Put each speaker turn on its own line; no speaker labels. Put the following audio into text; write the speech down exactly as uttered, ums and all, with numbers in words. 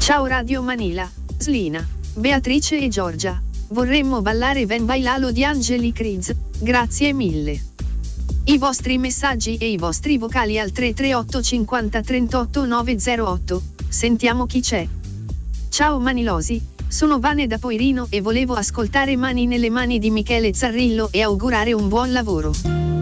Ciao Radio Manila, Slina, Beatrice e Giorgia. Vorremmo ballare Ven Bailalo di Angeli Criz, grazie mille. I vostri messaggi e i vostri vocali al tre tre otto cinquanta trentotto novecentotto, sentiamo chi c'è. Ciao Manilosi, sono Vane da Poirino e volevo ascoltare Mani nelle mani di Michele Zarrillo e augurare un buon lavoro.